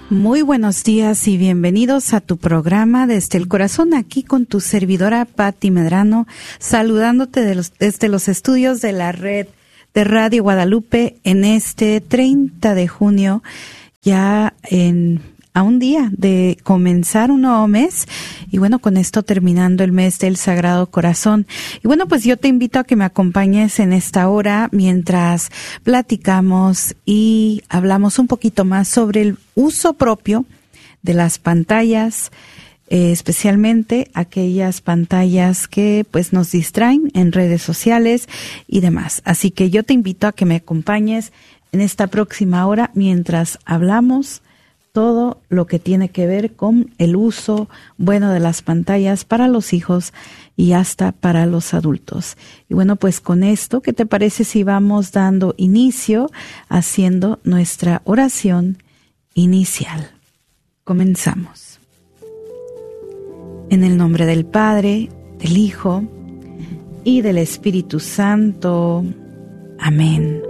Muy buenos días y bienvenidos a tu programa Desde el Corazón, aquí con tu servidora Patti Medrano, saludándote desde los estudios de la red de Radio Guadalupe en este 30 de junio, ya a un día de comenzar un nuevo mes y bueno, con esto terminando el mes del Sagrado Corazón. Y bueno, pues yo te invito a que me acompañes en esta hora mientras platicamos y hablamos un poquito más sobre el uso propio de las pantallas, especialmente aquellas pantallas que pues nos distraen en redes sociales y demás. Así que yo te invito a que me acompañes en esta próxima hora mientras hablamos todo lo que tiene que ver con el uso bueno de las pantallas para los hijos y hasta para los adultos. Y bueno, pues con esto, ¿qué te parece si vamos dando inicio haciendo nuestra oración inicial? Comenzamos. En el nombre del Padre, del Hijo y del Espíritu Santo. Amén.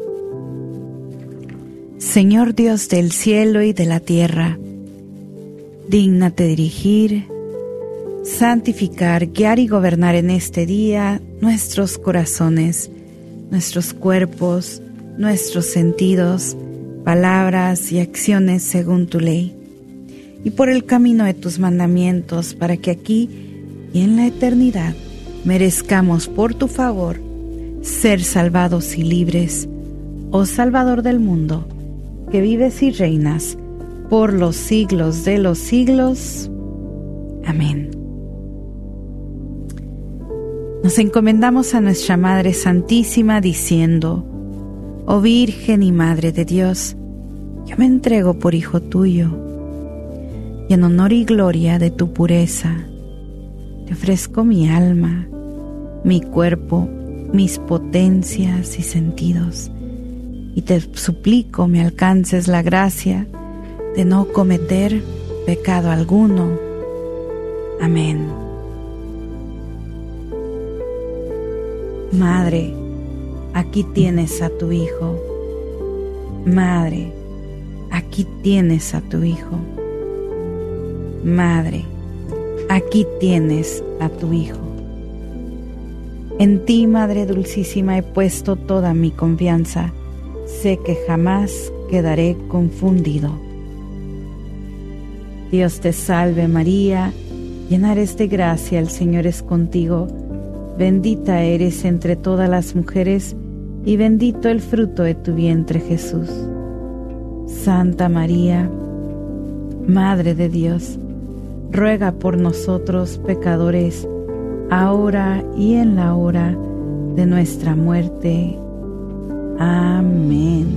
Señor Dios del cielo y de la tierra, dígnate dirigir, santificar, guiar y gobernar en este día nuestros corazones, nuestros cuerpos, nuestros sentidos, palabras y acciones según tu ley, y por el camino de tus mandamientos, para que aquí y en la eternidad merezcamos por tu favor ser salvados y libres, oh Salvador del mundo, que vives y reinas por los siglos de los siglos. Amén. Nos encomendamos a nuestra Madre Santísima diciendo: Oh Virgen y Madre de Dios, yo me entrego por hijo tuyo, y en honor y gloria de tu pureza, te ofrezco mi alma, mi cuerpo, mis potencias y sentidos, y te suplico me alcances la gracia de no cometer pecado alguno. Amén. Madre, aquí tienes a tu Hijo. Madre, aquí tienes a tu Hijo. Madre, aquí tienes a tu Hijo. En ti, Madre Dulcísima, he puesto toda mi confianza. Sé que jamás quedaré confundido. Dios te salve María, llena eres de gracia, el Señor es contigo. Bendita eres entre todas las mujeres, y bendito el fruto de tu vientre Jesús. Santa María, Madre de Dios, ruega por nosotros pecadores, ahora y en la hora de nuestra muerte. Amén.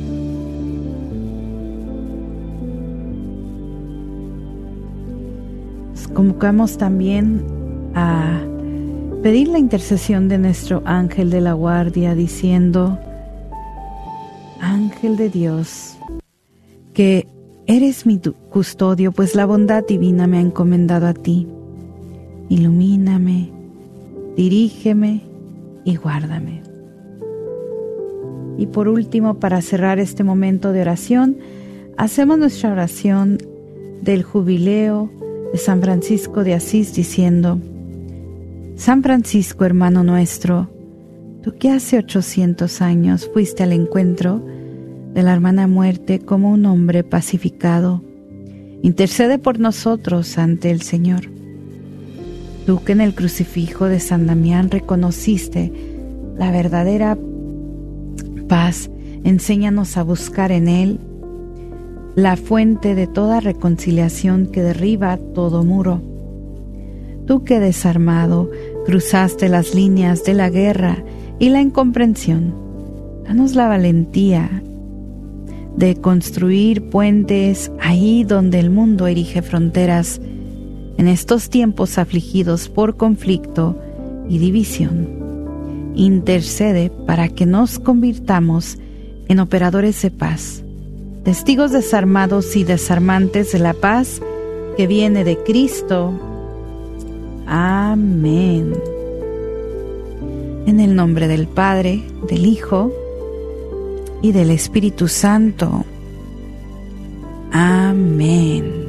Nos convocamos también a pedir la intercesión de nuestro ángel de la guardia, diciendo: Ángel de Dios, que eres mi custodio, pues la bondad divina me ha encomendado a ti. Ilumíname, dirígeme y guárdame. Y por último, para cerrar este momento de oración, hacemos nuestra oración del jubileo de San Francisco de Asís diciendo: San Francisco, hermano nuestro, tú que hace 800 años fuiste al encuentro de la hermana muerte como un hombre pacificado, intercede por nosotros ante el Señor. Tú que en el crucifijo de San Damián reconociste la verdadera paz, enséñanos a buscar en Él la fuente de toda reconciliación que derriba todo muro. Tú que desarmado cruzaste las líneas de la guerra y la incomprensión, danos la valentía de construir puentes ahí donde el mundo erige fronteras, en estos tiempos afligidos por conflicto y división. Intercede para que nos convirtamos en operadores de paz, testigos desarmados y desarmantes de la paz que viene de Cristo. Amén. En el nombre del Padre, del Hijo y del Espíritu Santo. Amén.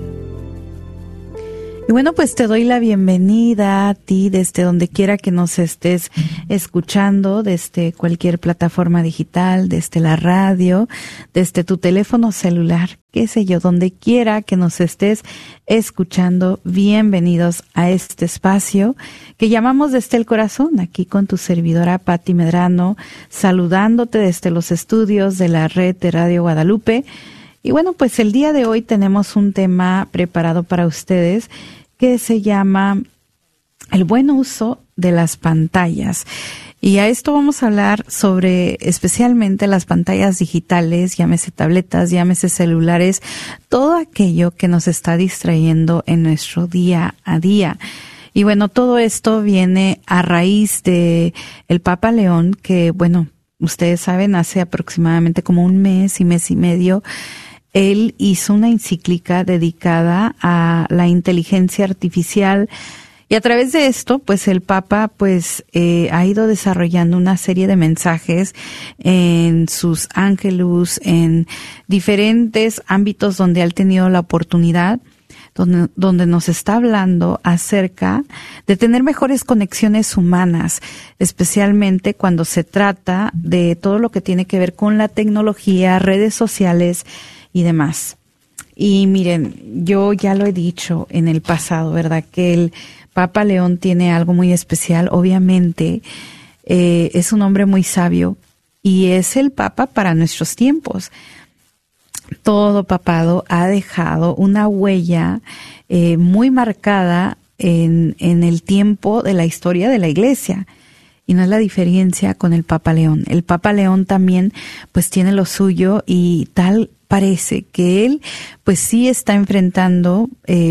Y bueno, pues te doy la bienvenida a ti desde donde quiera que nos estés escuchando, desde cualquier plataforma digital, desde la radio, desde tu teléfono celular, qué sé yo, donde quiera que nos estés escuchando. Bienvenidos a este espacio que llamamos Desde el Corazón, aquí con tu servidora Patti Medrano, saludándote desde los estudios de la red de Radio Guadalupe. Y bueno, pues el día de hoy tenemos un tema preparado para ustedes que se llama el buen uso de las pantallas. Y a esto vamos a hablar sobre especialmente las pantallas digitales, llámese tabletas, llámese celulares, todo aquello que nos está distrayendo en nuestro día a día. Y bueno, todo esto viene a raíz de el Papa León, que bueno, ustedes saben, hace aproximadamente como un mes y medio, él hizo una encíclica dedicada a la inteligencia artificial y a través de esto, pues el Papa ha ido desarrollando una serie de mensajes en sus Ángelus, en diferentes ámbitos donde ha tenido la oportunidad, donde nos está hablando acerca de tener mejores conexiones humanas, especialmente cuando se trata de todo lo que tiene que ver con la tecnología, redes sociales y demás. Y miren, yo ya lo he dicho en el pasado, ¿verdad? Que el Papa León tiene algo muy especial. Obviamente, es un hombre muy sabio y es el Papa para nuestros tiempos. Todo papado ha dejado una huella muy marcada en el tiempo de la historia de la Iglesia. Y no es la diferencia con el Papa León. El Papa León también pues tiene lo suyo y tal parece que él pues sí está enfrentando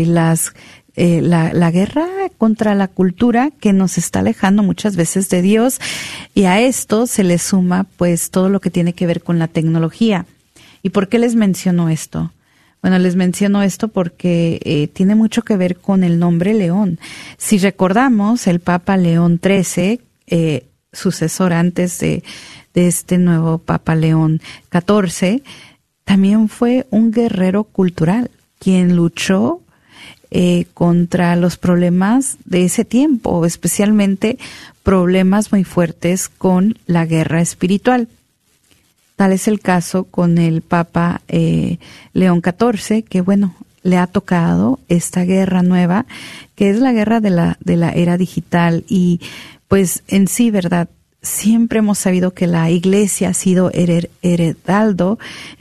la guerra contra la cultura que nos está alejando muchas veces de Dios, y a esto se le suma pues todo lo que tiene que ver con la tecnología. ¿Y por qué les menciono esto? Bueno, les menciono esto porque tiene mucho que ver con el nombre León. Si recordamos, el Papa León XIII, sucesor antes de este nuevo Papa León XIV, también fue un guerrero cultural, quien luchó contra los problemas de ese tiempo, especialmente problemas muy fuertes con la guerra espiritual. Tal es el caso con el Papa León XIV, que bueno, le ha tocado esta guerra nueva, que es la guerra de la era digital. Y pues en sí, ¿verdad? Siempre hemos sabido que la Iglesia ha sido heraldo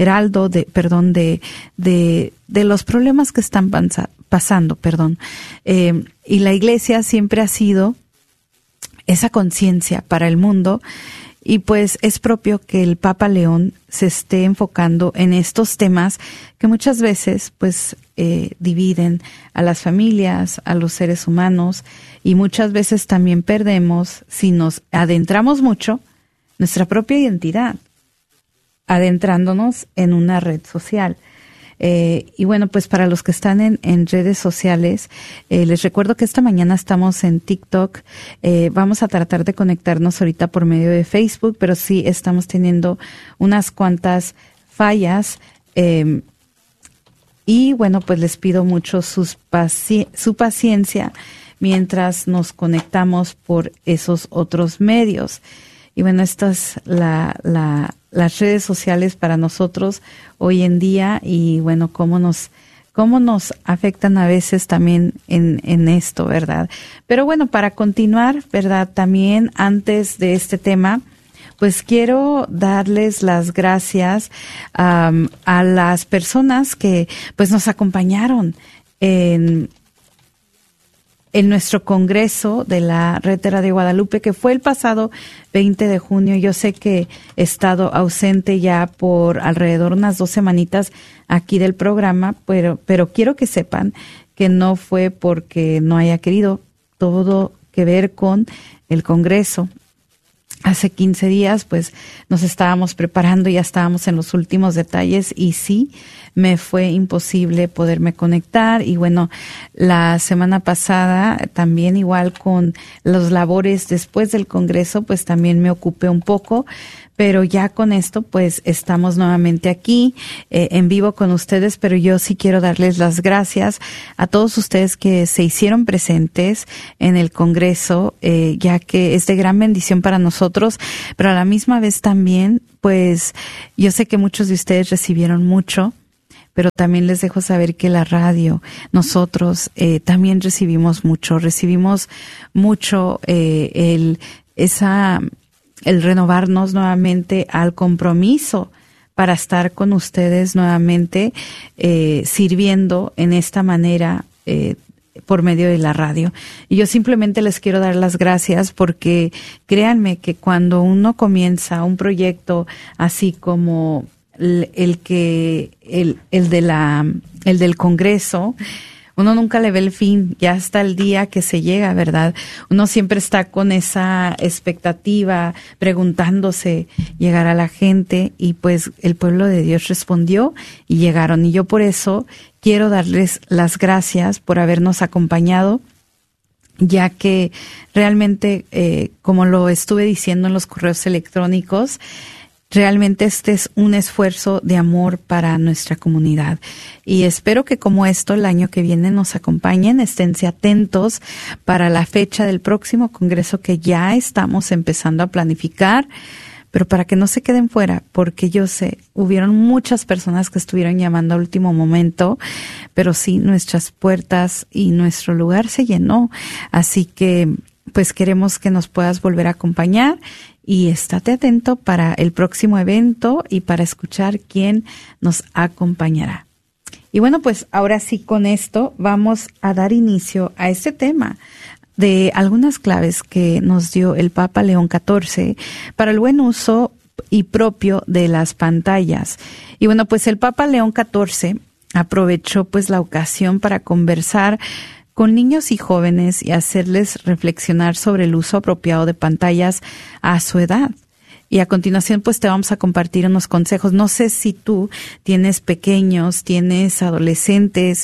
de los problemas que están pasando. Y la Iglesia siempre ha sido esa conciencia para el mundo. Y pues es propio que el Papa León se esté enfocando en estos temas que muchas veces pues dividen a las familias, a los seres humanos, y muchas veces también perdemos, si nos adentramos mucho, nuestra propia identidad, adentrándonos en una red social. Y bueno, pues para los que están en redes sociales, les recuerdo que esta mañana estamos en TikTok. Vamos a tratar de conectarnos ahorita por medio de Facebook, pero sí estamos teniendo unas cuantas fallas. Y bueno, pues les pido mucho su paciencia mientras nos conectamos por esos otros medios. Y bueno, estas las redes sociales para nosotros hoy en día, y bueno, cómo nos afectan a veces también en esto, ¿verdad? Pero bueno, para continuar, ¿verdad? También antes de este tema, pues quiero darles las gracias a las personas que pues nos acompañaron en nuestro congreso de la Red de Radio Guadalupe, que fue el pasado 20 de junio. Yo sé que he estado ausente ya por alrededor unas 2 semanitas aquí del programa, pero quiero que sepan que no fue porque no haya querido, todo que ver con el congreso. Hace 15 días, pues, nos estábamos preparando, ya estábamos en los últimos detalles y sí, me fue imposible poderme conectar. Y bueno, la semana pasada también igual con los labores después del Congreso, pues también me ocupé un poco. pero ya con esto pues estamos nuevamente aquí en vivo con ustedes, pero yo sí quiero darles las gracias a todos ustedes que se hicieron presentes en el Congreso, ya que es de gran bendición para nosotros, pero a la misma vez también pues yo sé que muchos de ustedes recibieron mucho, pero también les dejo saber que la radio, nosotros también recibimos mucho el renovarnos nuevamente al compromiso para estar con ustedes nuevamente sirviendo en esta manera por medio de la radio. Y yo simplemente les quiero dar las gracias porque créanme que cuando uno comienza un proyecto así como el del Congreso, uno nunca le ve el fin, ya hasta el día que se llega, ¿verdad? Uno siempre está con esa expectativa, preguntándose, llegar a la gente, y pues el pueblo de Dios respondió y llegaron. Y yo por eso quiero darles las gracias por habernos acompañado, ya que realmente, como lo estuve diciendo en los correos electrónicos, realmente este es un esfuerzo de amor para nuestra comunidad. Y espero que como esto el año que viene nos acompañen, esténse atentos para la fecha del próximo congreso que ya estamos empezando a planificar, pero para que no se queden fuera, porque yo sé, hubieron muchas personas que estuvieron llamando a último momento, pero sí, nuestras puertas y nuestro lugar se llenó. Así que pues queremos que nos puedas volver a acompañar. Y estate atento para el próximo evento y para escuchar quién nos acompañará. Y bueno, pues ahora sí, con esto vamos a dar inicio a este tema de algunas claves que nos dio el Papa León XIV para el buen uso y propio de las pantallas. Y bueno, pues el Papa León XIV aprovechó pues la ocasión para conversar con niños y jóvenes y hacerles reflexionar sobre el uso apropiado de pantallas a su edad. Y a continuación, pues te vamos a compartir unos consejos. No sé si tú tienes pequeños, tienes adolescentes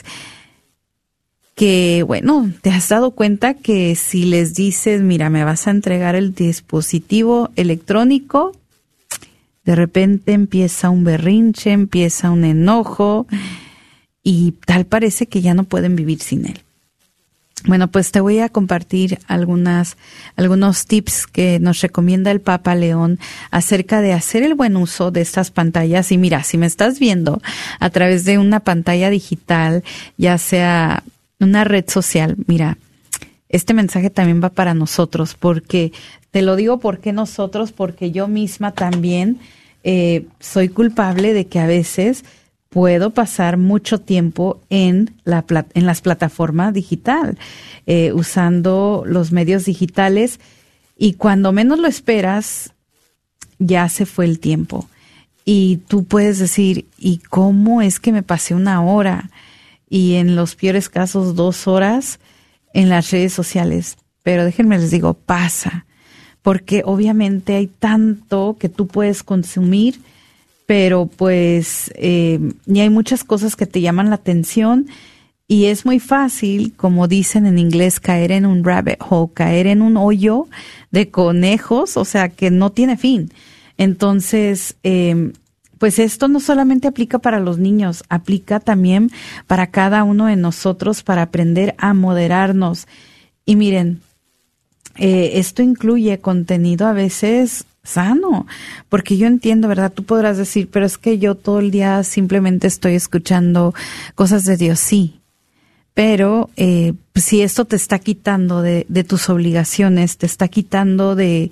que, bueno, te has dado cuenta que si les dices, mira, me vas a entregar el dispositivo electrónico, de repente empieza un berrinche, empieza un enojo y tal parece que ya no pueden vivir sin él. Bueno, pues te voy a compartir algunos tips que nos recomienda el Papa León acerca de hacer el buen uso de estas pantallas. Y mira, si me estás viendo a través de una pantalla digital, ya sea una red social, mira, este mensaje también va para nosotros, porque te lo digo porque nosotros, porque yo misma también soy culpable de que a veces puedo pasar mucho tiempo en las plataformas digital, usando los medios digitales, y cuando menos lo esperas, ya se fue el tiempo. Y tú puedes decir, ¿y cómo es que me pasé 1 hora? Y en los peores casos 2 horas en las redes sociales. Pero déjenme les digo, pasa. Porque obviamente hay tanto que tú puedes consumir, pero pues y hay muchas cosas que te llaman la atención y es muy fácil, como dicen en inglés, caer en un rabbit hole, caer en un hoyo de conejos, o sea, que no tiene fin. Entonces, pues esto no solamente aplica para los niños, aplica también para cada uno de nosotros para aprender a moderarnos. Y miren, esto incluye contenido a veces sano, porque yo entiendo, ¿verdad? Tú podrás decir, pero es que yo todo el día simplemente estoy escuchando cosas de Dios, sí, pero si esto te está quitando de tus obligaciones, te está quitando de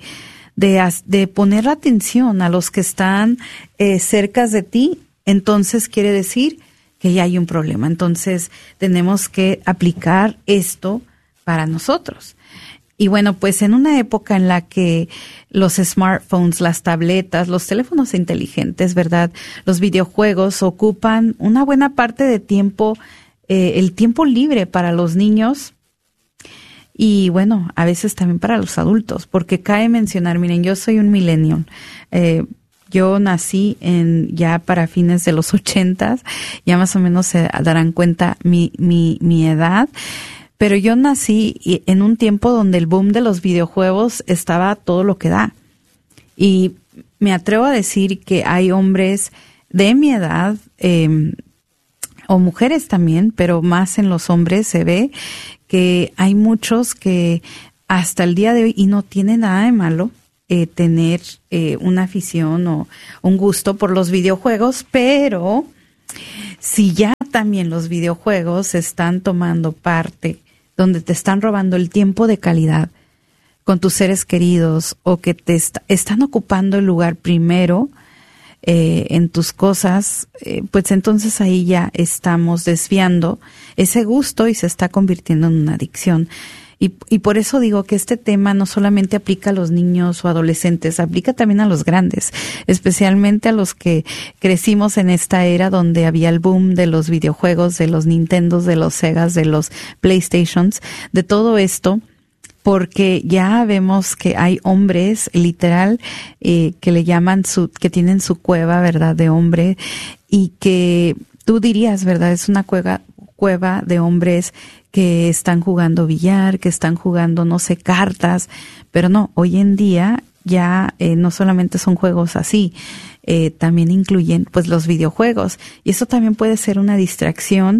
poner atención a los que están cerca de ti, entonces quiere decir que ya hay un problema. Entonces tenemos que aplicar esto para nosotros. Y bueno, pues en una época en la que los smartphones, las tabletas, los teléfonos inteligentes, ¿verdad?, los videojuegos ocupan una buena parte de tiempo, el tiempo libre para los niños y bueno, a veces también para los adultos, porque cabe mencionar, miren, yo soy un millennial. Yo nací ya para fines de los 80s, ya más o menos se darán cuenta mi edad. Pero yo nací en un tiempo donde el boom de los videojuegos estaba todo lo que da. Y me atrevo a decir que hay hombres de mi edad, o mujeres también, pero más en los hombres se ve que hay muchos que hasta el día de hoy, y no tiene nada de malo tener una afición o un gusto por los videojuegos, pero si ya también los videojuegos están tomando parte, donde te están robando el tiempo de calidad con tus seres queridos, o que te están ocupando el lugar primero en tus cosas, pues entonces ahí ya estamos desviando ese gusto y se está convirtiendo en una adicción. Y por eso digo que este tema no solamente aplica a los niños o adolescentes, aplica también a los grandes, especialmente a los que crecimos en esta era donde había el boom de los videojuegos, de los Nintendos, de los Segas, de los PlayStations, de todo esto, porque ya vemos que hay hombres, literal, que le llaman que tienen su cueva, ¿verdad?, de hombre, y que tú dirías, ¿verdad?, es una cueva de hombres que están jugando billar, que están jugando, no sé, cartas, pero no, hoy en día ya no solamente son juegos así, también incluyen pues los videojuegos, y eso también puede ser una distracción,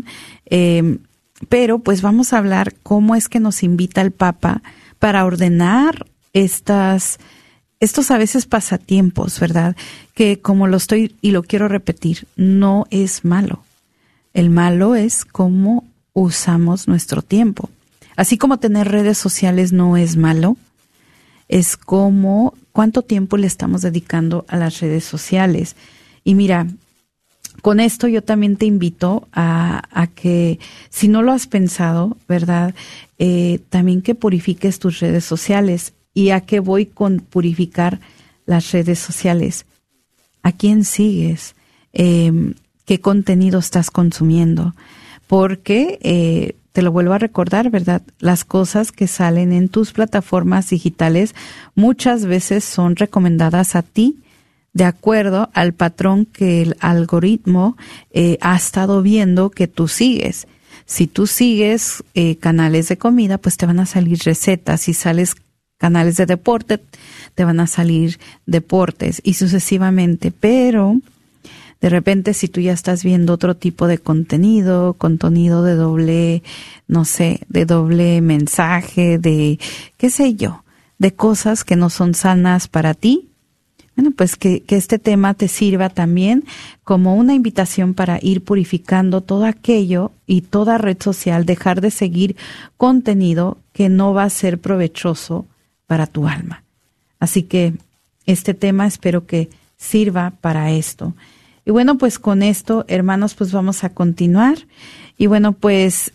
pero pues vamos a hablar cómo es que nos invita el Papa para ordenar estos a veces pasatiempos, ¿verdad? Que como lo estoy y lo quiero repetir, no es malo. El malo es cómo usamos nuestro tiempo. Así como tener redes sociales no es malo, es como cuánto tiempo le estamos dedicando a las redes sociales. Y mira, con esto yo también te invito a que, si no lo has pensado, ¿verdad? También que purifiques tus redes sociales. ¿Y a qué voy con purificar las redes sociales? ¿A quién sigues? ¿Qué contenido estás consumiendo? Porque, te lo vuelvo a recordar, ¿verdad? Las cosas que salen en tus plataformas digitales muchas veces son recomendadas a ti de acuerdo al patrón que el algoritmo ha estado viendo que tú sigues. Si tú sigues canales de comida, pues te van a salir recetas. Si sales canales de deporte, te van a salir deportes y sucesivamente. Pero de repente, si tú ya estás viendo otro tipo de contenido de doble, no sé, de doble mensaje, de qué sé yo, de cosas que no son sanas para ti, bueno, pues que este tema te sirva también como una invitación para ir purificando todo aquello y toda red social, dejar de seguir contenido que no va a ser provechoso para tu alma. Así que este tema espero que sirva para esto. Y bueno, pues con esto, hermanos, pues vamos a continuar. Y bueno, pues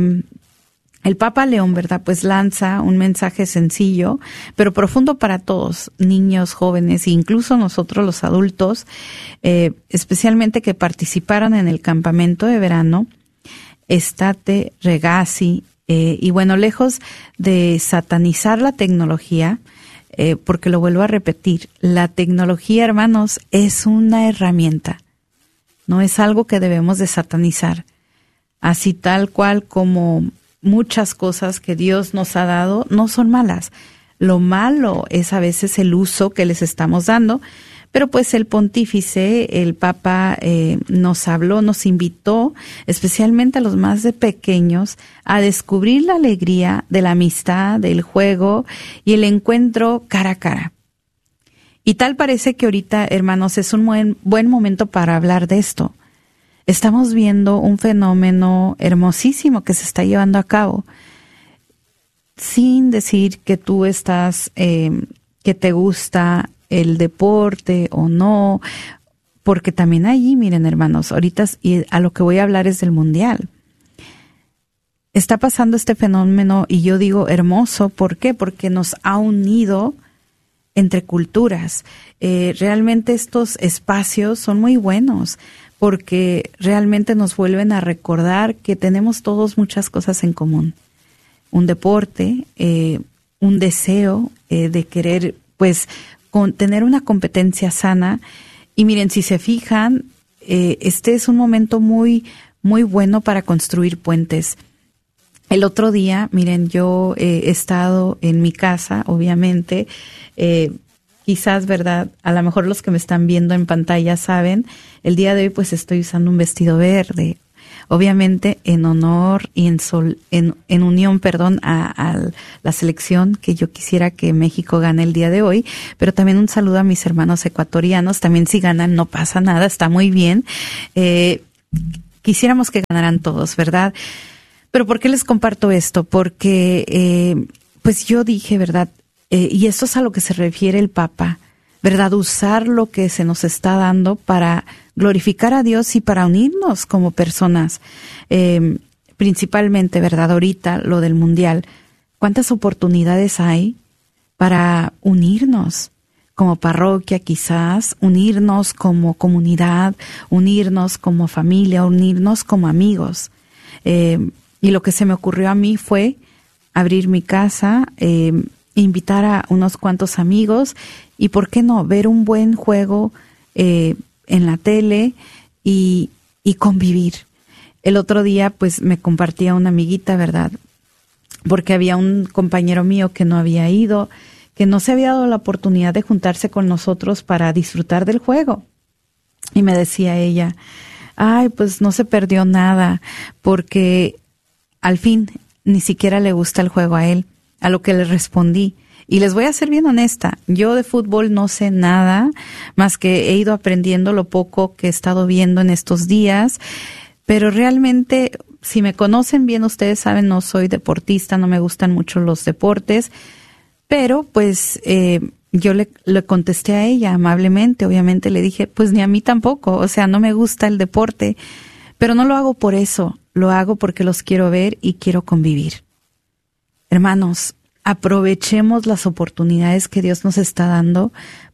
el Papa León, ¿verdad? Pues lanza un mensaje sencillo, pero profundo para todos, niños, jóvenes e incluso nosotros los adultos, especialmente que participaron en el campamento de verano, Estate Regasi, y bueno, lejos de satanizar la tecnología, porque lo vuelvo a repetir, la tecnología, hermanos, es una herramienta, no es algo que debemos de satanizar, así tal cual como muchas cosas que Dios nos ha dado no son malas. Lo malo es a veces el uso que les estamos dando, pero pues el pontífice, el Papa, nos habló, nos invitó, especialmente a los más de pequeños, a descubrir la alegría de la amistad, del juego y el encuentro cara a cara. Y tal parece que ahorita, hermanos, es un buen momento para hablar de esto. Estamos viendo un fenómeno hermosísimo que se está llevando a cabo, sin decir que tú estás, que te gusta el deporte o no, porque también allí, miren, hermanos, ahorita y a lo que voy a hablar es del mundial. Está pasando este fenómeno y yo digo hermoso, ¿por qué? Porque nos ha unido entre culturas. Realmente estos espacios son muy buenos, porque realmente nos vuelven a recordar que tenemos todos muchas cosas en común. Un deporte, un deseo de querer, pues, tener una competencia sana. Y miren, si se fijan, este es un momento muy, muy bueno para construir puentes. El otro día, miren, yo he estado en mi casa, obviamente, quizás, ¿verdad? A lo mejor los que me están viendo en pantalla saben, el día de hoy pues estoy usando un vestido verde, obviamente en honor y en unión, a la selección que yo quisiera que México gane el día de hoy, pero también un saludo a mis hermanos ecuatorianos, también si ganan no pasa nada, está muy bien. Quisiéramos que ganaran todos, ¿verdad? Pero ¿por qué les comparto esto? Porque pues yo dije, ¿verdad? Y esto es a lo que se refiere el Papa, ¿verdad? Usar lo que se nos está dando para glorificar a Dios y para unirnos como personas. Principalmente, ¿verdad? Ahorita lo del Mundial. ¿Cuántas oportunidades hay para unirnos como parroquia quizás, unirnos como comunidad, unirnos como familia, unirnos como amigos? Y lo que se me ocurrió a mí fue abrir mi casa, invitar a unos cuantos amigos y, ¿por qué no?, ver un buen juego en la tele y convivir. El otro día, pues, me compartía una amiguita, ¿verdad? Porque había un compañero mío que no había ido, que no se había dado la oportunidad de juntarse con nosotros para disfrutar del juego. Y me decía ella, ay, pues no se perdió nada, porque al fin ni siquiera le gusta el juego a él. A lo que le respondí, y les voy a ser bien honesta, yo de fútbol no sé nada, más que he ido aprendiendo lo poco que he estado viendo en estos días, pero realmente, si me conocen bien, ustedes saben, no soy deportista, no me gustan mucho los deportes, pero pues yo le contesté a ella amablemente, obviamente le dije, pues ni a mí tampoco, o sea, no me gusta el deporte, pero no lo hago por eso, lo hago porque los quiero ver y quiero convivir. Hermanos, aprovechemos las oportunidades que Dios nos está dando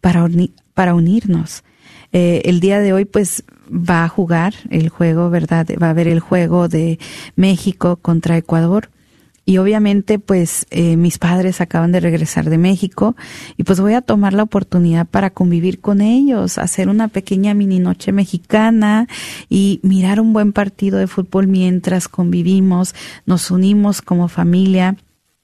para unirnos. El día de hoy, pues, va a jugar el juego, ¿verdad? Va a haber el juego de México contra Ecuador. Y obviamente, pues, mis padres acaban de regresar de México y pues voy a tomar la oportunidad para convivir con ellos, hacer una pequeña mini noche mexicana y mirar un buen partido de fútbol mientras convivimos, nos unimos como familia.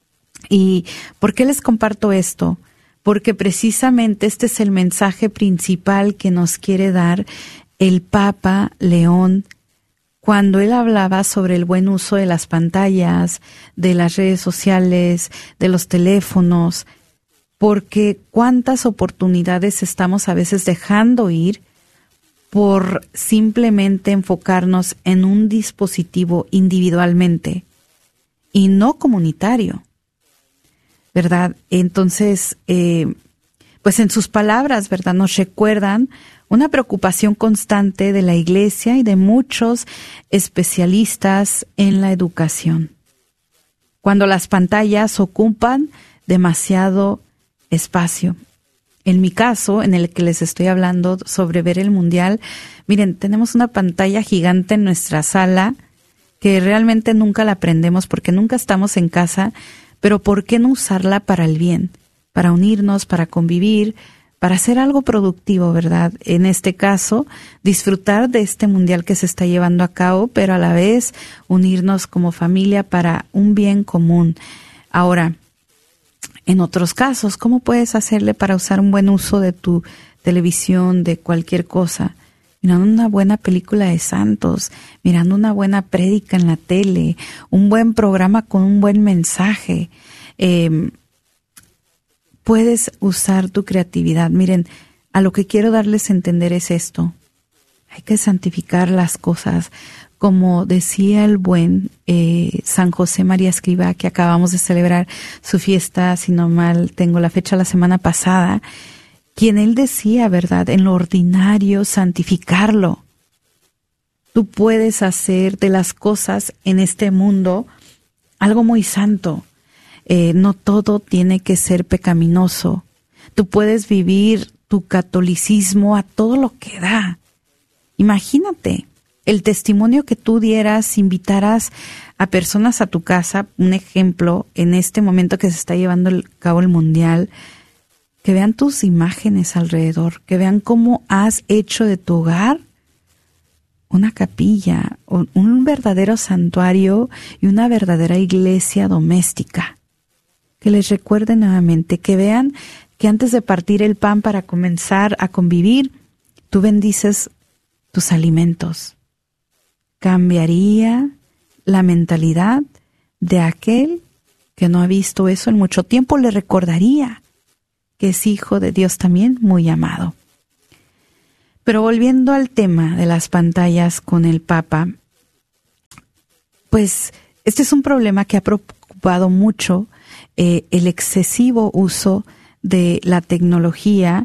¿Y por qué les comparto esto? Porque precisamente este es el mensaje principal que nos quiere dar el Papa León cuando él hablaba sobre el buen uso de las pantallas, de las redes sociales, de los teléfonos, porque cuántas oportunidades estamos a veces dejando ir por simplemente enfocarnos en un dispositivo individualmente y no comunitario, ¿verdad? Entonces, pues en sus palabras, ¿verdad?, nos recuerdan una preocupación constante de la Iglesia y de muchos especialistas en la educación. Cuando las pantallas ocupan demasiado espacio. En mi caso, en el que les estoy hablando sobre ver el Mundial, miren, tenemos una pantalla gigante en nuestra sala que realmente nunca la prendemos porque nunca estamos en casa, pero ¿por qué no usarla para el bien? Para unirnos, para convivir, para hacer algo productivo, ¿verdad? En este caso, disfrutar de este mundial que se está llevando a cabo, pero a la vez unirnos como familia para un bien común. Ahora, en otros casos, ¿cómo puedes hacerle para usar un buen uso de tu televisión, de cualquier cosa? Mirando una buena película de santos, mirando una buena prédica en la tele, un buen programa con un buen mensaje. Puedes usar tu creatividad. Miren, a lo que quiero darles a entender es esto. Hay que santificar las cosas. Como decía el buen San José María Escrivá, que acabamos de celebrar su fiesta, si no mal tengo la fecha, la semana pasada, quien él decía, ¿verdad?, en lo ordinario, santificarlo. Tú puedes hacer de las cosas en este mundo algo muy santo. No todo tiene que ser pecaminoso. Tú puedes vivir tu catolicismo a todo lo que da. Imagínate el testimonio que tú dieras, invitaras a personas a tu casa, un ejemplo, en este momento que se está llevando a cabo el Mundial, que vean tus imágenes alrededor, que vean cómo has hecho de tu hogar una capilla, un verdadero santuario y una verdadera iglesia doméstica. Que les recuerde nuevamente, que vean que antes de partir el pan para comenzar a convivir, tú bendices tus alimentos. Cambiaría la mentalidad de aquel que no ha visto eso en mucho tiempo, le recordaría que es hijo de Dios también muy amado. Pero volviendo al tema de las pantallas con el Papa, pues este es un problema que ha preocupado mucho, el excesivo uso de la tecnología,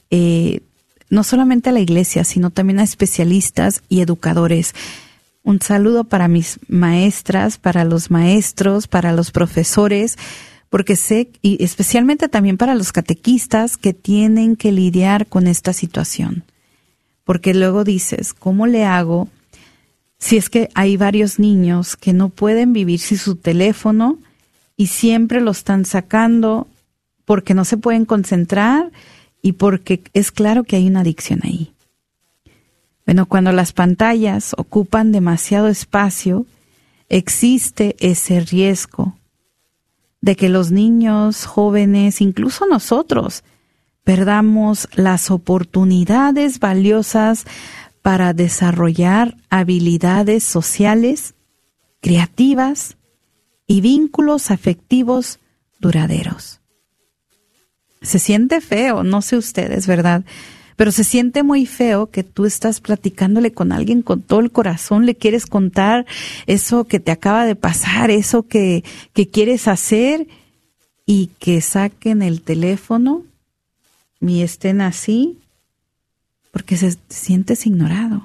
no solamente a la iglesia, sino también a especialistas y educadores. Un saludo para mis maestras, para los maestros, para los profesores, porque sé, y especialmente también para los catequistas que tienen que lidiar con esta situación. Porque luego dices, ¿cómo le hago si es que hay varios niños que no pueden vivir sin su teléfono y siempre lo están sacando porque no se pueden concentrar y porque es claro que hay una adicción ahí? Bueno, cuando las pantallas ocupan demasiado espacio, existe ese riesgo de que los niños, jóvenes, incluso nosotros, perdamos las oportunidades valiosas para desarrollar habilidades sociales, creativas y vínculos afectivos duraderos. Se siente feo, no sé ustedes, ¿verdad? Pero se siente muy feo que tú estás platicándole con alguien con todo el corazón, le quieres contar eso que te acaba de pasar, eso que quieres hacer, y que saquen el teléfono y estén así porque te sientes ignorado.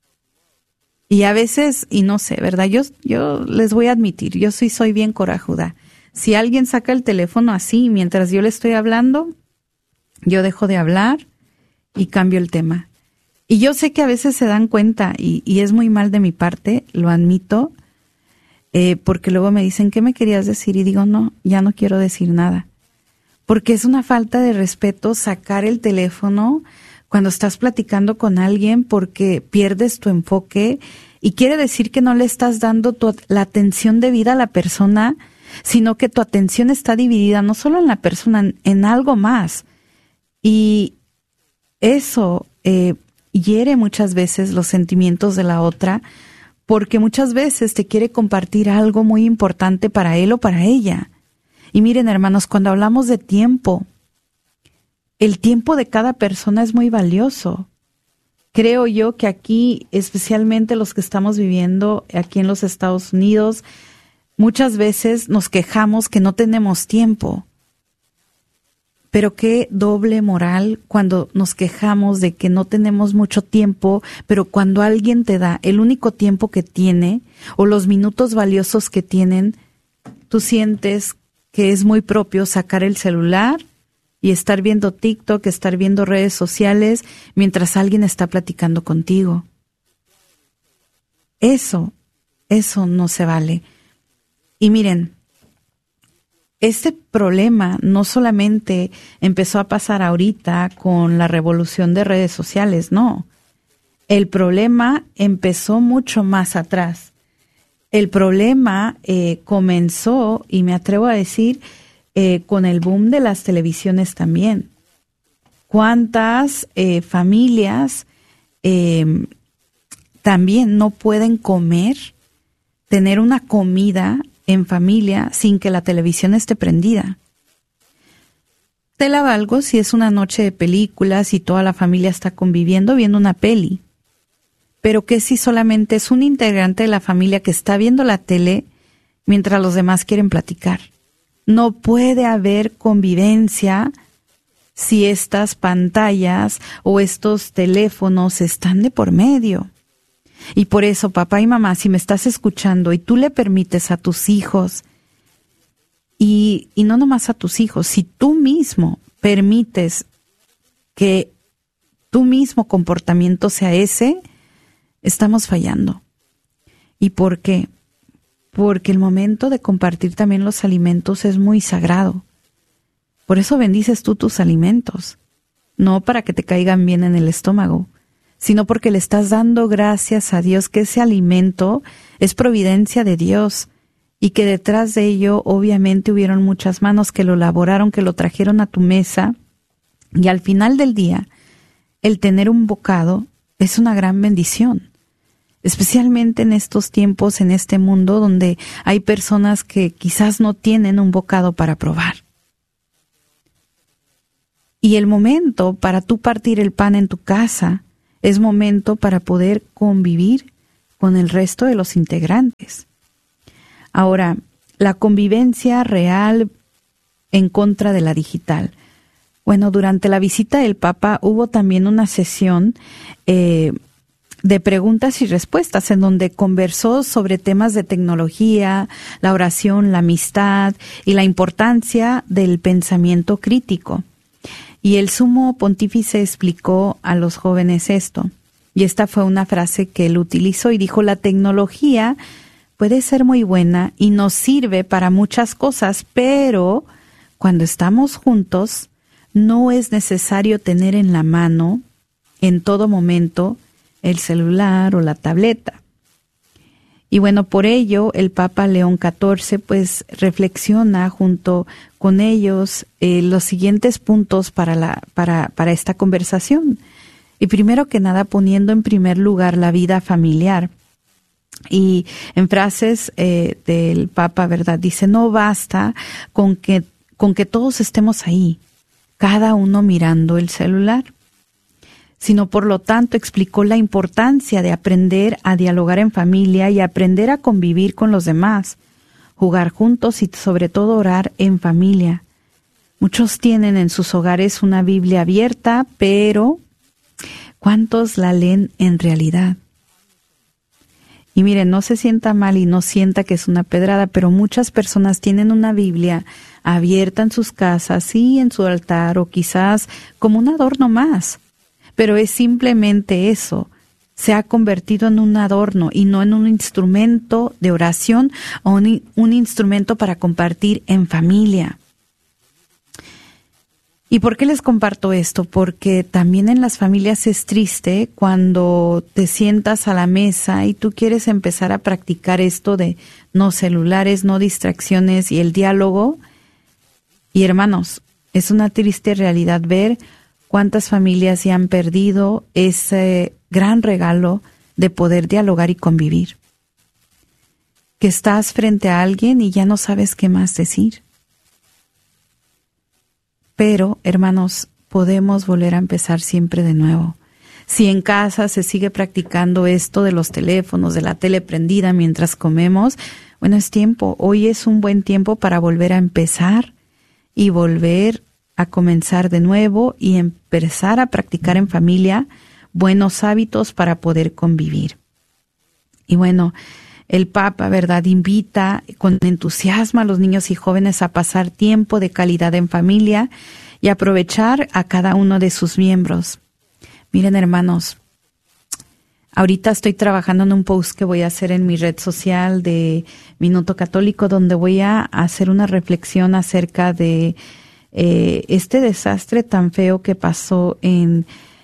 Y a veces, y no sé, ¿verdad? Yo les voy a admitir, yo sí soy bien corajuda. Si alguien saca el teléfono así mientras yo le estoy hablando, yo dejo de hablar y cambio el tema. Y yo sé que a veces se dan cuenta y es muy mal de mi parte, lo admito, porque luego me dicen, ¿qué me querías decir? Y digo, no, ya no quiero decir nada. Porque es una falta de respeto sacar el teléfono cuando estás platicando con alguien, porque pierdes tu enfoque y quiere decir que no le estás dando la atención debida a la persona, sino que tu atención está dividida no solo en la persona, en algo más. Y eso hiere muchas veces los sentimientos de la otra, porque muchas veces te quiere compartir algo muy importante para él o para ella. Y miren, hermanos, cuando hablamos de tiempo, el tiempo de cada persona es muy valioso. Creo yo que aquí, especialmente los que estamos viviendo aquí en los Estados Unidos, muchas veces nos quejamos que no tenemos tiempo. Pero qué doble moral cuando nos quejamos de que no tenemos mucho tiempo, pero cuando alguien te da el único tiempo que tiene o los minutos valiosos que tienen, tú sientes que es muy propio sacar el celular y estar viendo TikTok, estar viendo redes sociales mientras alguien está platicando contigo. Eso no se vale. Y miren, este problema no solamente empezó a pasar ahorita con la revolución de redes sociales, no. El problema empezó mucho más atrás. El problema comenzó, y me atrevo a decir, con el boom de las televisiones también. ¿Cuántas familias también no pueden comer, tener una comida en familia sin que la televisión esté prendida? Te la valgo si es una noche de películas y toda la familia está conviviendo viendo una peli. Pero ¿qué si solamente es un integrante de la familia que está viendo la tele mientras los demás quieren platicar? No puede haber convivencia si estas pantallas o estos teléfonos están de por medio. Y por eso, papá y mamá, si me estás escuchando y tú le permites a tus hijos, y no nomás a tus hijos, si tú mismo permites que tu mismo comportamiento sea ese, estamos fallando. ¿Y por qué? Porque el momento de compartir también los alimentos es muy sagrado. Por eso bendices tú tus alimentos, no para que te caigan bien en el estómago, sino porque le estás dando gracias a Dios que ese alimento es providencia de Dios y que detrás de ello obviamente hubieron muchas manos que lo elaboraron, que lo trajeron a tu mesa Y al final del día, el tener un bocado es una gran bendición, especialmente en estos tiempos, en este mundo donde hay personas que quizás no tienen un bocado para probar. Y el momento para tú partir el pan en tu casa es momento para poder convivir con el resto de los integrantes. Ahora, la convivencia real en contra de la digital. Bueno, durante la visita del Papa hubo también una sesión de preguntas y respuestas en donde conversó sobre temas de tecnología, la oración, la amistad y la importancia del pensamiento crítico. Y el sumo pontífice explicó a los jóvenes esto. Y esta fue una frase que él utilizó y dijo: la tecnología puede ser muy buena y nos sirve para muchas cosas, pero cuando estamos juntos no es necesario tener en la mano en todo momento el celular o la tableta. Y bueno, por ello el Papa León XIV pues reflexiona junto con ellos los siguientes puntos para esta conversación. Y primero que nada, poniendo en primer lugar la vida familiar. Y en frases del Papa, ¿verdad? Dice: no basta con que todos estemos ahí, cada uno mirando el celular, sino por lo tanto explicó la importancia de aprender a dialogar en familia y aprender a convivir con los demás, jugar juntos y sobre todo orar en familia. Muchos tienen en sus hogares una Biblia abierta, pero ¿cuántos la leen en realidad? Y miren, no se sienta mal y no sienta que es una pedrada, pero muchas personas tienen una Biblia abierta en sus casas, sí, en su altar o quizás como un adorno más. Pero es simplemente eso, se ha convertido en un adorno y no en un instrumento de oración o un instrumento para compartir en familia. ¿Y por qué les comparto esto? Porque también en las familias es triste cuando te sientas a la mesa y tú quieres empezar a practicar esto de no celulares, no distracciones y el diálogo. Y hermanos, es una triste realidad ver cuántas familias ya han perdido ese gran regalo de poder dialogar y convivir. Que estás frente a alguien y ya no sabes qué más decir. Pero, hermanos, podemos volver a empezar siempre de nuevo. Si en casa se sigue practicando esto de los teléfonos, de la tele prendida mientras comemos, bueno, es tiempo. Hoy es un buen tiempo para volver a empezar y volver a comenzar de nuevo y empezar a practicar en familia buenos hábitos para poder convivir. Y bueno, el Papa, ¿verdad?, invita con entusiasmo a los niños y jóvenes a pasar tiempo de calidad en familia y aprovechar a cada uno de sus miembros. Miren, hermanos, ahorita estoy trabajando en un post que voy a hacer en mi red social de Minuto Católico, donde voy a hacer una reflexión acerca de este desastre tan feo que pasó en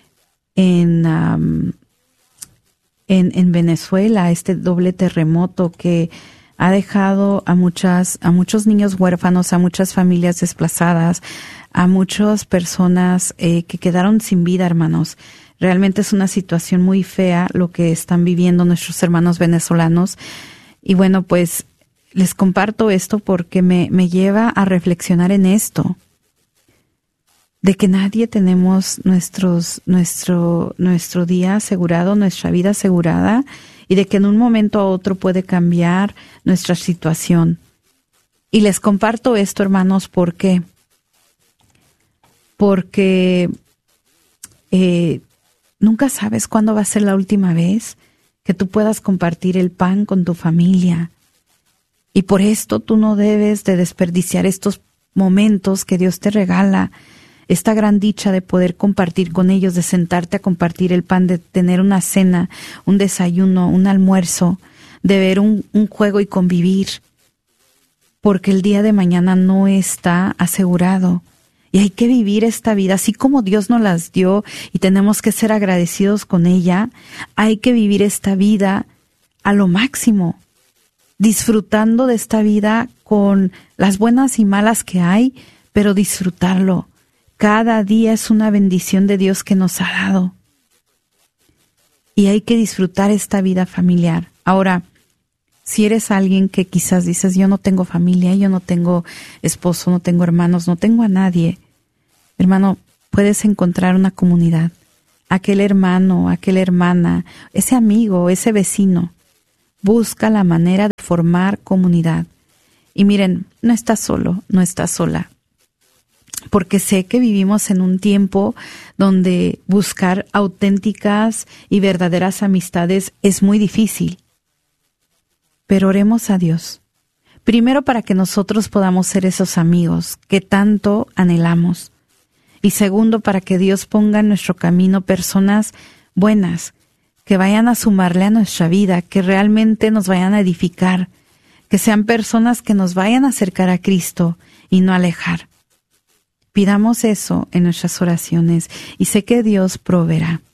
Venezuela, este doble terremoto que ha dejado a muchos niños huérfanos, a muchas familias desplazadas, a muchas personas que quedaron sin vida, hermanos. Realmente es una situación muy fea lo que están viviendo nuestros hermanos venezolanos. Y bueno, pues les comparto esto porque me lleva a reflexionar en esto, de que nadie tenemos nuestro día asegurado, nuestra vida asegurada, y de que en un momento a otro puede cambiar nuestra situación. Y les comparto esto, hermanos, ¿por qué? Porque nunca sabes cuándo va a ser la última vez que tú puedas compartir el pan con tu familia. Y por esto tú no debes de desperdiciar estos momentos que Dios te regala, esta gran dicha de poder compartir con ellos, de sentarte a compartir el pan, de tener una cena, un desayuno, un almuerzo, de ver un juego y convivir, porque el día de mañana no está asegurado. Y hay que vivir esta vida así como Dios nos las dio y tenemos que ser agradecidos con ella. Hay que vivir esta vida a lo máximo, disfrutando de esta vida con las buenas y malas que hay, pero disfrutarlo. Cada día es una bendición de Dios que nos ha dado. Y hay que disfrutar esta vida familiar. Ahora, si eres alguien que quizás dices, yo no tengo familia, yo no tengo esposo, no tengo hermanos, no tengo a nadie, hermano, puedes encontrar una comunidad. Aquel hermano, aquella hermana, ese amigo, ese vecino. Busca la manera de formar comunidad. Y miren, no estás solo, no estás sola. Porque sé que vivimos en un tiempo donde buscar auténticas y verdaderas amistades es muy difícil. Pero oremos a Dios. Primero para que nosotros podamos ser esos amigos que tanto anhelamos. Y segundo para que Dios ponga en nuestro camino personas buenas, que vayan a sumarle a nuestra vida, que realmente nos vayan a edificar, que sean personas que nos vayan a acercar a Cristo y no alejar. Pidamos eso en nuestras oraciones y sé que Dios proveerá.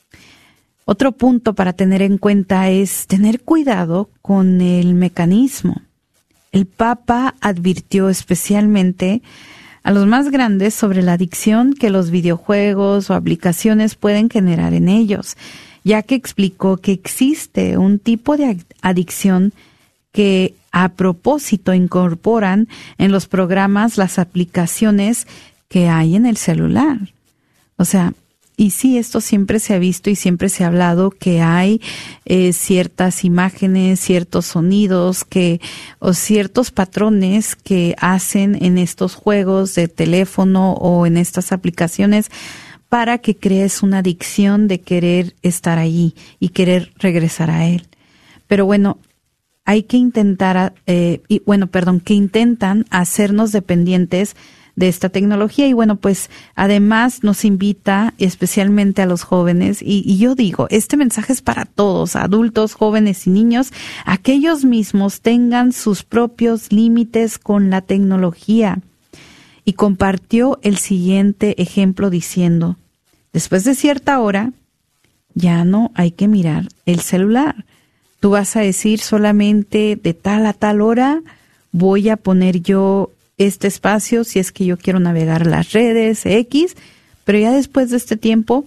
Otro punto para tener en cuenta es tener cuidado con el mecanismo. El Papa advirtió especialmente a los más grandes sobre la adicción que los videojuegos o aplicaciones pueden generar en ellos, ya que explicó que existe un tipo de adicción que a propósito incorporan en los programas las aplicaciones que hay en el celular. O sea, y sí, esto siempre se ha visto y siempre se ha hablado que hay ciertas imágenes, ciertos sonidos o ciertos patrones que hacen en estos juegos de teléfono o en estas aplicaciones para que crees una adicción de querer estar allí y querer regresar a él. Pero bueno, hay que intentar, que intentan hacernos dependientes de esta tecnología. Y bueno, pues además nos invita especialmente a los jóvenes, y yo digo, este mensaje es para todos, adultos, jóvenes y niños, a que ellos mismos tengan sus propios límites con la tecnología. Y compartió el siguiente ejemplo diciendo, después de cierta hora, ya no hay que mirar el celular. Tú vas a decir solamente de tal a tal hora voy a poner yo este espacio si es que yo quiero navegar las redes X, pero ya después de este tiempo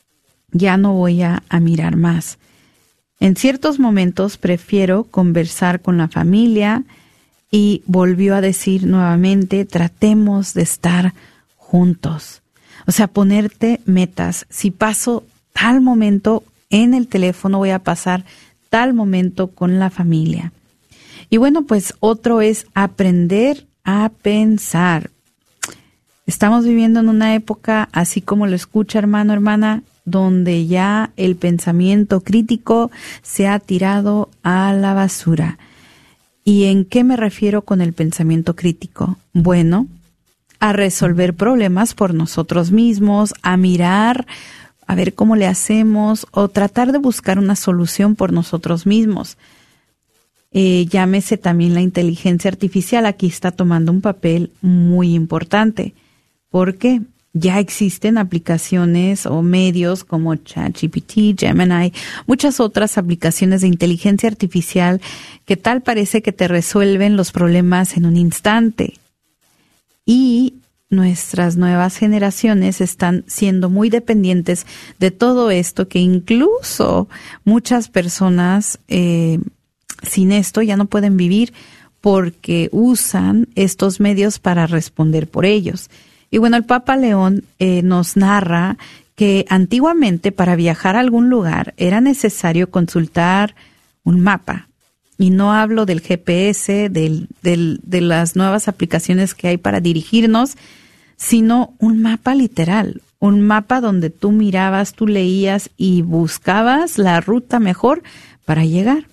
ya no voy a mirar más. En ciertos momentos prefiero conversar con la familia y volvió a decir nuevamente, tratemos de estar juntos. O sea, ponerte metas. Si paso tal momento en el teléfono, voy a pasar tal momento con la familia. Y bueno, pues otro es aprender a pensar. Estamos viviendo en una época, así como lo escucha hermano, hermana, donde ya el pensamiento crítico se ha tirado a la basura. ¿Y en qué me refiero con el pensamiento crítico? Bueno, a resolver problemas por nosotros mismos, a mirar, a ver cómo le hacemos o tratar de buscar una solución por nosotros mismos. Llámese también la inteligencia artificial, aquí está tomando un papel muy importante, porque ya existen aplicaciones o medios como ChatGPT, Gemini, muchas otras aplicaciones de inteligencia artificial que tal parece que te resuelven los problemas en un instante. Y nuestras nuevas generaciones están siendo muy dependientes de todo esto, que incluso muchas personas sin esto ya no pueden vivir porque usan estos medios para responder por ellos. Y bueno, el Papa León nos narra que antiguamente para viajar a algún lugar era necesario consultar un mapa. Y no hablo del GPS, de las nuevas aplicaciones que hay para dirigirnos, sino un mapa literal, un mapa donde tú mirabas, tú leías y buscabas la ruta mejor para llegar.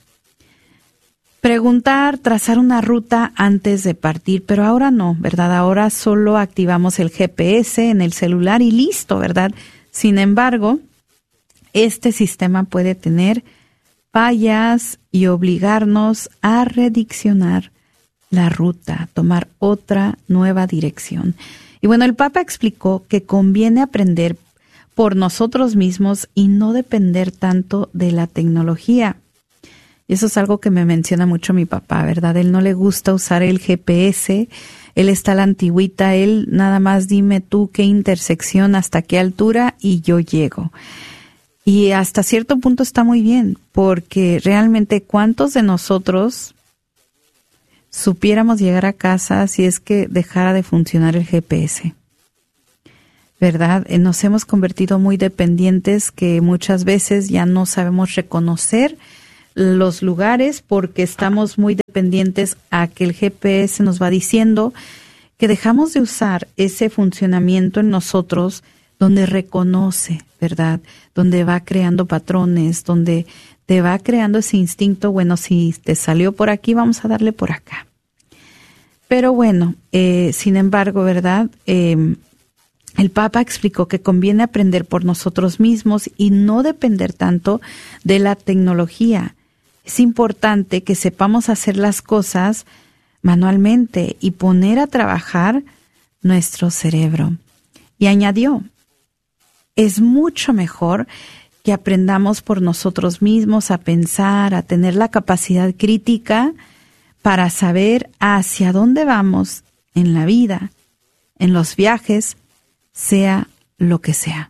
Preguntar, trazar una ruta antes de partir, pero ahora no, ¿verdad? Ahora solo activamos el GPS en el celular y listo, ¿verdad? Sin embargo, este sistema puede tener fallas y obligarnos a rediccionar la ruta, tomar otra nueva dirección. Y bueno, el Papa explicó que conviene aprender por nosotros mismos y no depender tanto de la tecnología. Y eso es algo que me menciona mucho mi papá, ¿verdad? Él no le gusta usar el GPS, Él está a la antigüita, Él nada más dime tú qué intersección, hasta qué altura y yo llego. Y hasta cierto punto está muy bien, porque realmente ¿cuántos de nosotros supiéramos llegar a casa si es que dejara de funcionar el GPS? ¿Verdad? Nos hemos convertido muy dependientes que muchas veces ya no sabemos reconocer los lugares porque estamos muy dependientes a que el GPS nos va diciendo que dejamos de usar ese funcionamiento en nosotros donde reconoce, ¿verdad? Donde va creando patrones, donde te va creando ese instinto, bueno, si te salió por aquí, vamos a darle por acá. Pero bueno, sin embargo, ¿verdad? El Papa explicó que conviene aprender por nosotros mismos y no depender tanto de la tecnología. Es importante que sepamos hacer las cosas manualmente y poner a trabajar nuestro cerebro. Y añadió, es mucho mejor que aprendamos por nosotros mismos a pensar, a tener la capacidad crítica para saber hacia dónde vamos en la vida, en los viajes, sea lo que sea.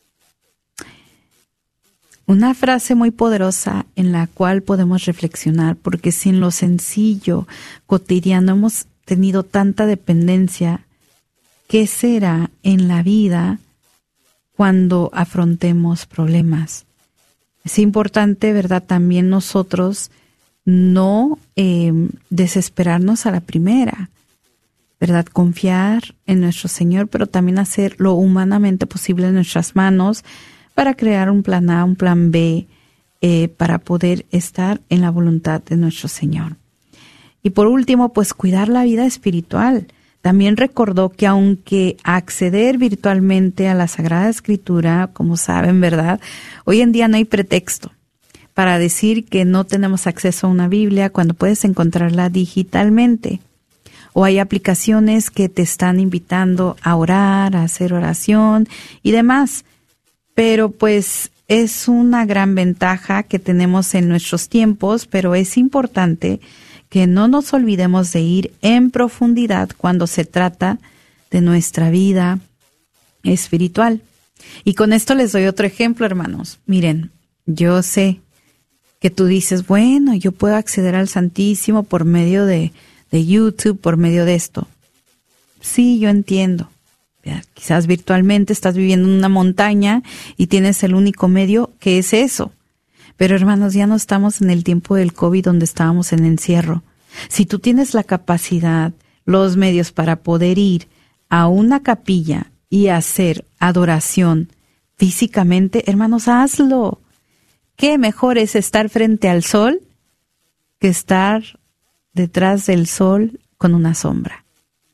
Una frase muy poderosa en la cual podemos reflexionar, porque si en lo sencillo, cotidiano hemos tenido tanta dependencia, ¿qué será en la vida cuando afrontemos problemas? Es importante, ¿verdad? También nosotros no desesperarnos a la primera, ¿verdad? Confiar en nuestro Señor, pero también hacer lo humanamente posible en nuestras manos para crear un plan A, un plan B, para poder estar en la voluntad de nuestro Señor. Y por último, pues cuidar la vida espiritual. También recordó que aunque acceder virtualmente a la Sagrada Escritura, como saben, ¿verdad? Hoy en día no hay pretexto para decir que no tenemos acceso a una Biblia cuando puedes encontrarla digitalmente. O hay aplicaciones que te están invitando a orar, a hacer oración y demás. Pero pues es una gran ventaja que tenemos en nuestros tiempos, pero es importante que no nos olvidemos de ir en profundidad cuando se trata de nuestra vida espiritual. Y con esto les doy otro ejemplo, hermanos. Miren, yo sé que tú dices, bueno, yo puedo acceder al Santísimo por medio de YouTube, por medio de esto. Sí, yo entiendo. Quizás virtualmente estás viviendo en una montaña y tienes el único medio que es eso. Pero hermanos, ya no estamos en el tiempo del COVID donde estábamos en encierro. Si tú tienes la capacidad, los medios para poder ir a una capilla y hacer adoración físicamente, hermanos, hazlo. ¿Qué mejor es estar frente al sol que estar detrás del sol con una sombra?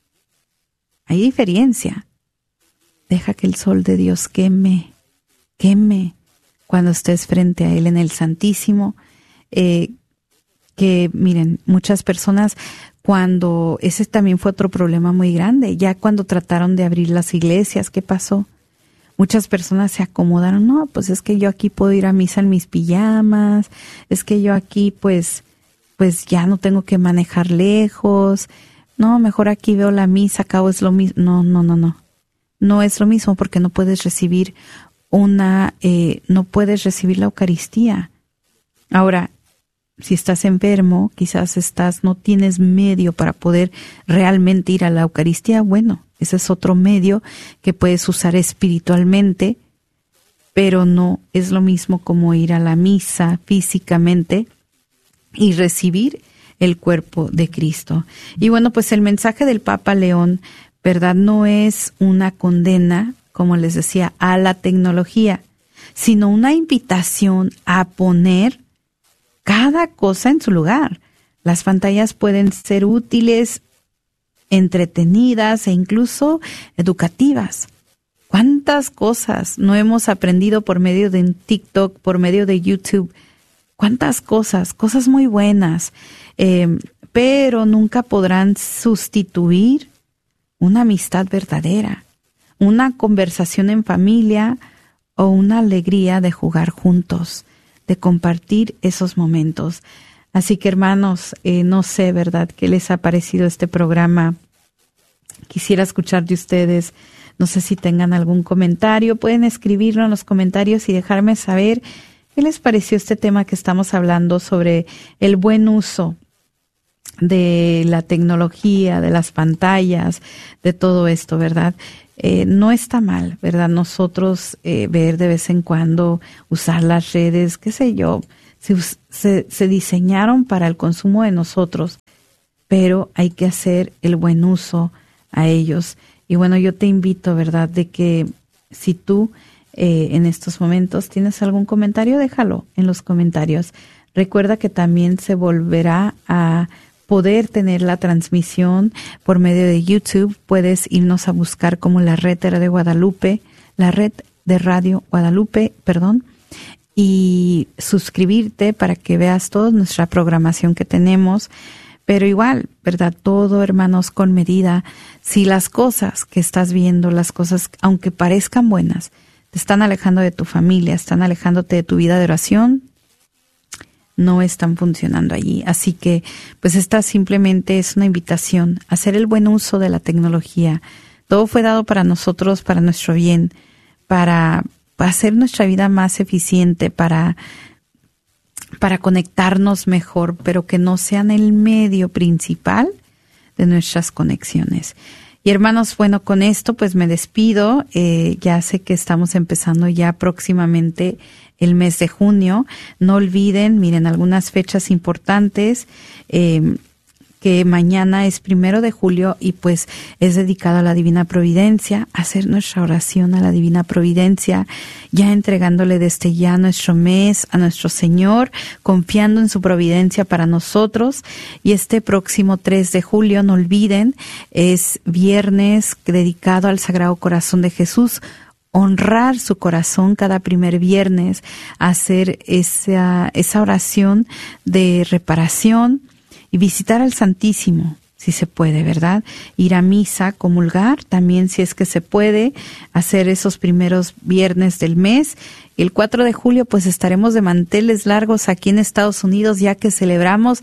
Hay diferencia. Deja que el sol de Dios queme cuando estés frente a Él en el Santísimo. Que miren, muchas personas, cuando ese también fue otro problema muy grande, ya cuando trataron de abrir las iglesias, ¿qué pasó? Muchas personas se acomodaron, no, pues es que yo aquí puedo ir a misa en mis pijamas, es que yo aquí pues ya no tengo que manejar lejos, no, mejor aquí veo la misa, acabo es lo mismo. No es lo mismo porque no puedes recibir no puedes recibir la Eucaristía. Ahora, si estás enfermo, quizás no tienes medio para poder realmente ir a la Eucaristía, bueno, ese es otro medio que puedes usar espiritualmente, pero no es lo mismo como ir a la misa físicamente y recibir el cuerpo de Cristo. Y bueno, pues el mensaje del Papa León, ¿verdad? No es una condena, como les decía, a la tecnología, sino una invitación a poner cada cosa en su lugar. Las pantallas pueden ser útiles, entretenidas e incluso educativas. ¿Cuántas cosas no hemos aprendido por medio de un TikTok, por medio de YouTube? ¿Cuántas cosas muy buenas, pero nunca podrán sustituir una amistad verdadera, una conversación en familia o una alegría de jugar juntos, de compartir esos momentos. Así que hermanos, no sé, ¿verdad?, qué les ha parecido este programa Quisiera escuchar de ustedes. No sé si tengan algún comentario. Pueden escribirlo en los comentarios y dejarme saber qué les pareció este tema que estamos hablando sobre el buen uso de la tecnología, de las pantallas, de todo esto, ¿verdad? No está mal, ¿verdad? Nosotros ver de vez en cuando, usar las redes, qué sé yo, se diseñaron para el consumo de nosotros, pero hay que hacer el buen uso a ellos. Y bueno, yo te invito, ¿verdad?, de que si tú en estos momentos tienes algún comentario, déjalo en los comentarios. Recuerda que también se volverá a poder tener la transmisión por medio de YouTube. Puedes irnos a buscar como la red de Guadalupe, la red de Radio Guadalupe, y suscribirte para que veas toda nuestra programación que tenemos. Pero igual, ¿verdad? Todo, hermanos, con medida. Si las cosas que estás viendo, las cosas, aunque parezcan buenas, te están alejando de tu familia, están alejándote de tu vida de oración, no están funcionando allí. Así que, pues esta simplemente es una invitación a hacer el buen uso de la tecnología. Todo fue dado para nosotros, para nuestro bien, para hacer nuestra vida más eficiente, para conectarnos mejor, pero que no sean el medio principal de nuestras conexiones. Y hermanos, bueno, con esto pues me despido. Ya sé que estamos empezando ya próximamente el mes de junio. No olviden, miren, algunas fechas importantes, que mañana es 1 de julio y pues es dedicado a la Divina Providencia, hacer nuestra oración a la Divina Providencia, ya entregándole desde ya nuestro mes a nuestro Señor, confiando en su providencia para nosotros. Y este próximo 3 de julio, no olviden, es viernes dedicado al Sagrado Corazón de Jesús. Honrar su corazón cada primer viernes, hacer esa oración de reparación y visitar al Santísimo, si se puede, ¿verdad? Ir a misa, comulgar, también si es que se puede, hacer esos primeros viernes del mes. El 4 de julio, pues estaremos de manteles largos aquí en Estados Unidos, ya que celebramos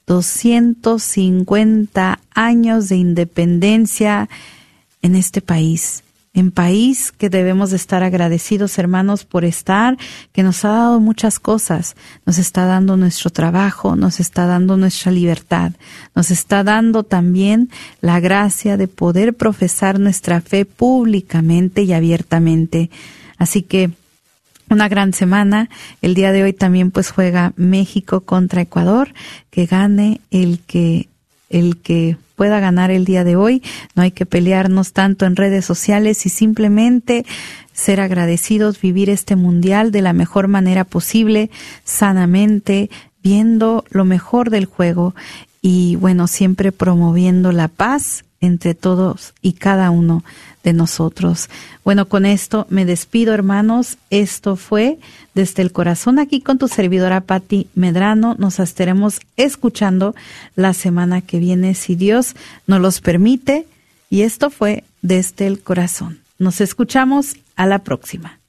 250 años de independencia en este país. En país que debemos de estar agradecidos, hermanos, por estar, que nos ha dado muchas cosas. Nos está dando nuestro trabajo, nos está dando nuestra libertad, nos está dando también la gracia de poder profesar nuestra fe públicamente y abiertamente. Así que una gran semana. El día de hoy también pues juega México contra Ecuador. Que gane el que pueda ganar el día de hoy. No hay que pelearnos tanto en redes sociales y simplemente ser agradecidos, vivir este mundial de la mejor manera posible, sanamente, viendo lo mejor del juego y bueno, siempre promoviendo la paz entre todos y cada uno de nosotros. Bueno, con esto me despido, hermanos. Esto fue Desde el Corazón, aquí con tu servidora Patti Medrano. Nos estaremos escuchando la semana que viene, si Dios nos los permite. Y esto fue Desde el Corazón. Nos escuchamos a la próxima.